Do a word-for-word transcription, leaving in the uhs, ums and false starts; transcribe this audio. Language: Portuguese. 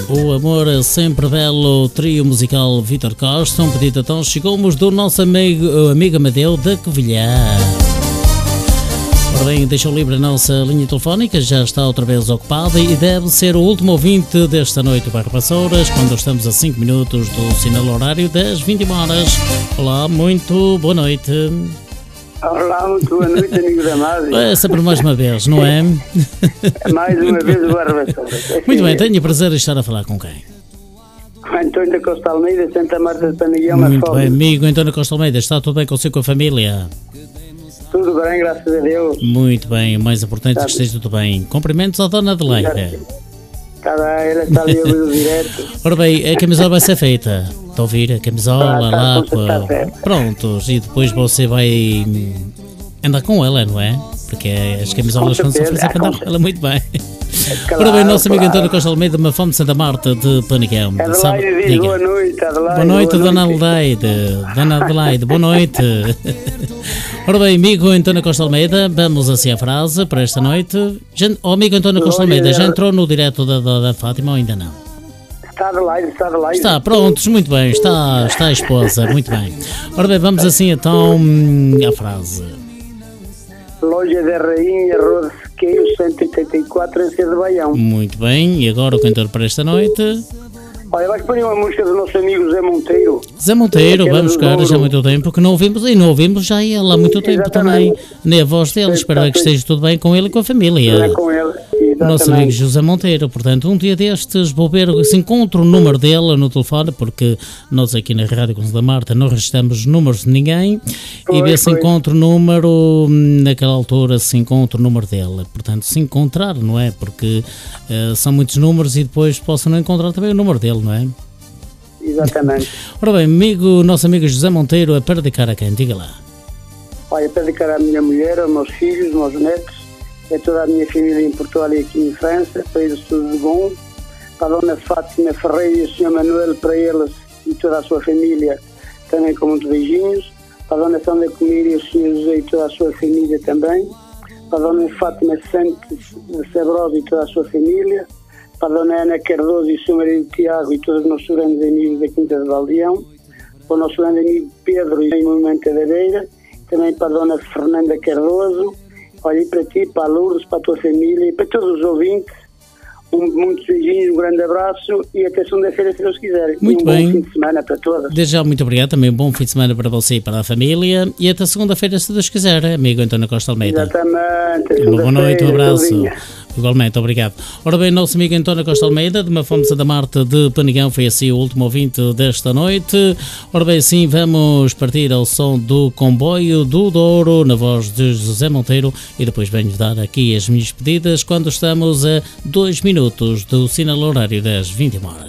O amor é sempre belo, trio musical Vítor Costa, um pedido então chegou-nos do nosso amigo, amigo Amadeu da Covilhã. Ora bem, deixou livre a nossa linha telefónica, já está outra vez ocupada e deve ser o último ouvinte desta noite do Bairro Vassouras, quando estamos a cinco minutos do sinal horário das vinte horas. Olá, muito boa noite. Olá, muito boa noite, amigo da Madi. É sempre mais uma vez, não é? Mais uma vez o Bairro Vassouras. É muito bem, tenho o prazer de estar a falar com quem? António da Costa Almeida, Santa Marta de Panaguião, muito bem, amigo António Costa Almeida, está tudo bem consigo, com a família? Tudo bem, graças a Deus. Muito bem, o mais importante é que esteja tudo bem. Cumprimentos à Dona Adelaide. Está bem, ela está ali a ouvir o direto. Ora bem, a camisola vai ser feita. Está a ouvir? A camisola Ah, tá, lá, com certeza. prontos, e depois você vai andar com ela, não é? Porque as camisolas Com quando são certeza, feitas para andar com com ela muito bem. Claro, Ora bem, nosso amigo claro. António Costa Almeida, uma fome de Santa Marta de Panaguião. Sabe- Adelaide diz diga. boa noite, Adelaide. Boa noite, Dona Adelaide. Dona Adelaide, boa noite. Ora bem, amigo António Costa Almeida, vamos assim a frase para esta noite. Já, oh, amigo António Costa Almeida, já entrou no direto da, da, da Fátima ou ainda não? Está Adelaide, está Adelaide. Está, prontos, muito bem, está, está a esposa, muito bem. Ora bem, vamos assim então hum, à frase. Loja da Rainha, Rua de Sequeiro, cento e oitenta e quatro, em Cedo Baião. Muito bem, e agora o cantor para esta noite? Olha, vais pôr uma música do nosso amigo Zé Monteiro. Zé Monteiro, Aquela vamos do buscar já há Douro. muito tempo que não ouvimos, e não ouvimos já ele há muito tempo Exatamente. também, nem a voz dele, espero que esteja tudo bem com ele e com a É família. com ele, O nosso amigo exatamente. José Monteiro, portanto, um dia destes vou ver se encontro o número dele no telefone, porque nós aqui na Rádio Conselho da Marta não registramos números de ninguém, e Pois, ver se pois. encontro o número, hum, naquela altura, se encontro o número dele. Portanto, se encontrar, não é? Porque eh, são muitos números e depois posso não encontrar também o número dele, não é? Exatamente. Ora bem, amigo, nosso amigo José Monteiro, é para dedicar a quem? Diga lá. Olha, para dedicar à minha mulher, aos meus filhos, aos meus netos, a toda a minha família em Portugal e aqui em França, para eles tudo de bom, para a Dona Fátima Ferreira e o senhor Manuel, para eles e toda a sua família, também com muitos beijinhos, para a Dona Sandra Comir e o senhor José e toda a sua família também, para a Dona Fátima Santos Sabrosa e toda a sua família, para a Dona Ana Cardoso e o seu marido Tiago e todos os nossos grandes amigos da Quinta de Valdeão, para o nosso grande amigo Pedro e o Movimento Cadeira, também para a Dona Fernanda Cardoso, olha, e para ti, para a Lourdes, para a tua família e para todos os ouvintes, um, muitos beijinhos, um grande abraço e até segunda-feira, se Deus quiser. Muito e um bem. bom fim de semana para todas. Desde já, muito obrigado, também um bom fim de semana para você e para a família, e até segunda-feira, se Deus quiser, amigo António Costa Almeida. Exatamente. Uma boa noite, um abraço. Sozinha. Igualmente, obrigado. Ora bem, nosso amigo António Costa Almeida, de uma fome de Santa Marta de Panigão, foi assim o último ouvinte desta noite. Ora bem, sim, vamos partir ao som do Comboio do Douro, na voz de José Monteiro, e depois venho dar aqui as minhas pedidas quando estamos a dois minutos do sinal horário das vinte horas.